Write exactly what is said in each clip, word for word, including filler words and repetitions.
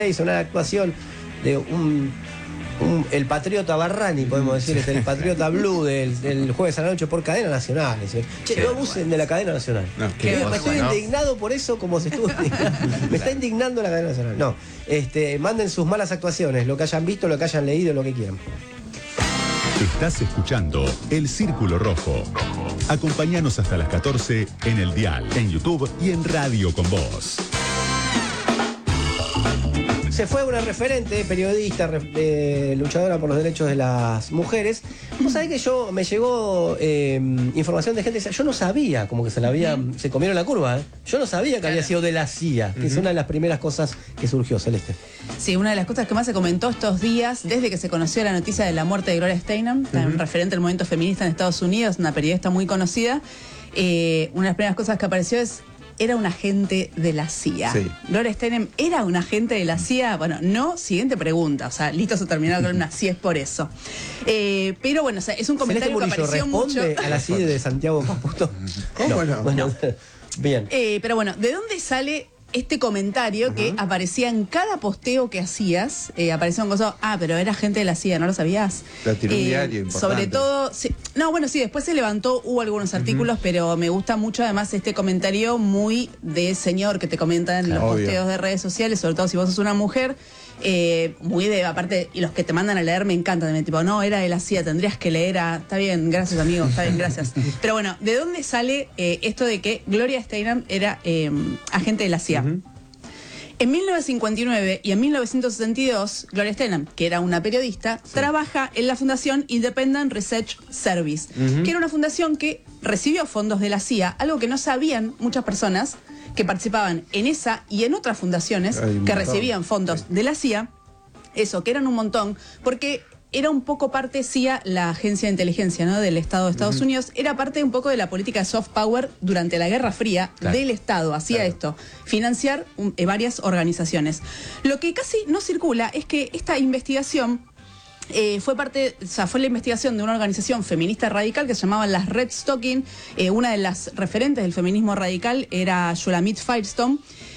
hizo una actuación de un, un el Patriota Barrani, podemos decir, es el Patriota Blue del, del jueves a la noche por cadena nacional. Che, che, no abusen de la cadena nacional. No, me, me estoy bueno. indignado por eso, como se estuvo indignando. Me está indignando la cadena nacional. No, este, manden sus malas actuaciones, lo que hayan visto, lo que hayan leído, lo que quieran. Estás escuchando El Círculo Rojo. Acompáñanos hasta las catorce en el dial, en YouTube y en Radio con Vos. Se fue una referente, periodista, eh, luchadora por los derechos de las mujeres. Vos sabés que yo me llegó eh, información de gente que yo no sabía, como que se la había, uh-huh. se comieron la curva. ¿eh? Yo no sabía que claro. había sido de la C I A, que uh-huh. es una de las primeras cosas que surgió, Celeste. Sí, una de las cosas que más se comentó estos días, desde que se conoció la noticia de la muerte de Gloria Steinem, uh-huh. un referente del movimiento feminista en Estados Unidos, una periodista muy conocida. Eh, una de las primeras cosas que apareció es era un agente de la C I A. Sí. Gloria Steinem era un agente de la C I A. Bueno, no, siguiente pregunta. O sea, listo, se terminó la columna, sí es por eso. Eh, pero bueno, o sea, es un comentario que apareció mucho. ¿Responde a la C I A de Santiago Caputo? ¿Cómo no? Bueno, no. Bien. Eh, pero bueno, ¿de dónde sale este comentario uh-huh. que aparecía en cada posteo que hacías? Eh, aparecía un cosa, ah, pero era gente de la C I A, ¿no lo sabías? La tiró un eh, diario importante. Sobre todo, sí, no, bueno, sí, después se levantó, hubo algunos artículos, uh-huh. pero me gusta mucho además este comentario muy de señor que te comentan en los Obvio. posteos de redes sociales, sobre todo si vos sos una mujer, eh, muy de, aparte, y los que te mandan a leer me encantan, también, tipo, no, era de la C I A, tendrías que leer a, está bien, gracias amigo, está bien, gracias. Pero bueno, ¿de dónde sale eh, esto de que Gloria Steinem era eh, agente de la C I A? Uh-huh. En mil novecientos cincuenta y nueve y en mil novecientos sesenta y dos, Gloria Steinem, que era una periodista, sí. trabaja en la fundación Independent Research Service, uh-huh. que era una fundación que recibió fondos de la C I A, algo que no sabían muchas personas que participaban en esa y en otras fundaciones que recibían fondos sí. de la C I A, eso, que eran un montón, porque era un poco parte C I A, la agencia de inteligencia, ¿no?, del Estado de Estados uh-huh. Unidos, era parte un poco de la política de soft power durante la Guerra Fría claro. del Estado, hacía claro. esto, financiar um, eh, varias organizaciones. Lo que casi no circula es que esta investigación eh, fue parte, o sea, fue la investigación de una organización feminista radical que se llamaba las Red Stocking, eh, una de las referentes del feminismo radical era Shulamit Firestone.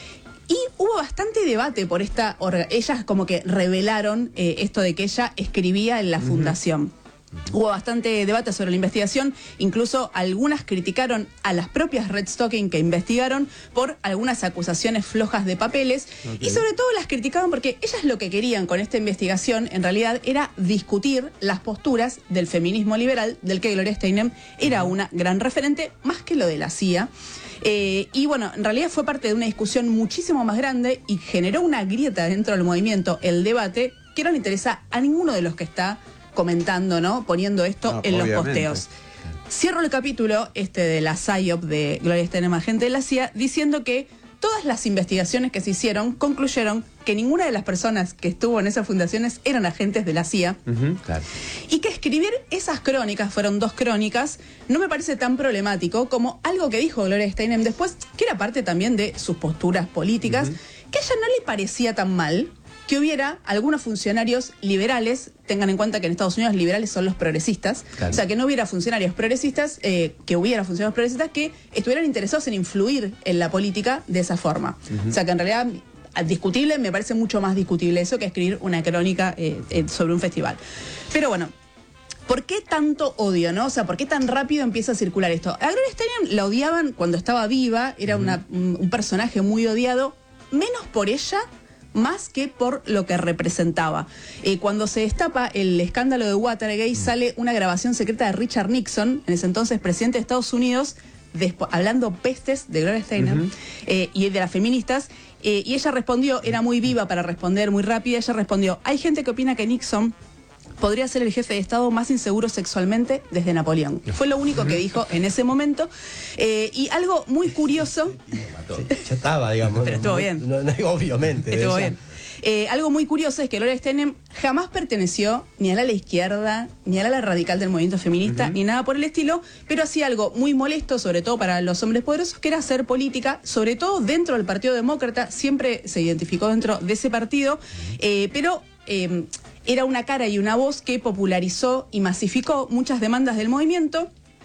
Y hubo bastante debate por esta... Ellas como que revelaron eh, esto de que ella escribía en la uh-huh. fundación. Uh-huh. Hubo bastante debate sobre la investigación. Incluso algunas criticaron a las propias Red Stocking que investigaron por algunas acusaciones flojas de papeles. Okay. Y sobre todo las criticaban porque ellas lo que querían con esta investigación en realidad era discutir las posturas del feminismo liberal del que Gloria Steinem era uh-huh. una gran referente, más que lo de la C I A. Eh, y bueno, en realidad fue parte de una discusión muchísimo más grande y generó una grieta dentro del movimiento, el debate, que no le interesa a ninguno de los que está comentando, ¿no?, poniendo esto no, en obviamente. los posteos. Cierro el capítulo este de la S I O P de Gloria Steinem, agente de la C I A, diciendo que todas las investigaciones que se hicieron concluyeron que ninguna de las personas que estuvo en esas fundaciones eran agentes de la C I A. Uh-huh, claro. Y que escribir esas crónicas, fueron dos crónicas, no me parece tan problemático como algo que dijo Gloria Steinem después, que era parte también de sus posturas políticas, uh-huh. que a ella no le parecía tan mal que hubiera algunos funcionarios liberales, tengan en cuenta que en Estados Unidos liberales son los progresistas, claro. o sea, que no hubiera funcionarios progresistas, eh, que hubiera funcionarios progresistas que estuvieran interesados en influir en la política de esa forma. Uh-huh. O sea, que en realidad, discutible, me parece mucho más discutible eso que escribir una crónica eh, eh, sobre un festival. Pero bueno, ¿por qué tanto odio, no? O sea, ¿por qué tan rápido empieza a circular esto? A Gloria Steinem la odiaban cuando estaba viva, era uh-huh. una, un, un personaje muy odiado, menos por ella, más que por lo que representaba. Eh, cuando se destapa el escándalo de Watergate, mm. sale una grabación secreta de Richard Nixon, en ese entonces presidente de Estados Unidos, despo- hablando pestes de Gloria Steinem uh-huh. eh, y de las feministas, eh, y ella respondió, era muy viva para responder, muy rápida, ella respondió, hay gente que opina que Nixon podría ser el jefe de Estado más inseguro sexualmente desde Napoleón. Fue lo único que dijo en ese momento. Eh, y algo muy curioso... Sí, ya estaba, digamos. Pero estuvo bien. No, no, obviamente. Estuvo bien. Eh, algo muy curioso es que Gloria Steinem jamás perteneció ni al ala izquierda, ni al ala radical del movimiento feminista, uh-huh. ni nada por el estilo, pero hacía algo muy molesto, sobre todo para los hombres poderosos, que era hacer política, sobre todo dentro del Partido Demócrata, siempre se identificó dentro de ese partido, eh, pero... Eh, era una cara y una voz que popularizó y masificó muchas demandas del movimiento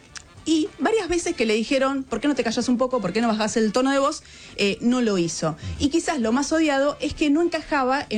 y varias veces que le dijeron, ¿por qué no te callas un poco? ¿Por qué no bajás el tono de voz? Eh, no lo hizo. Y quizás lo más odiado es que no encajaba en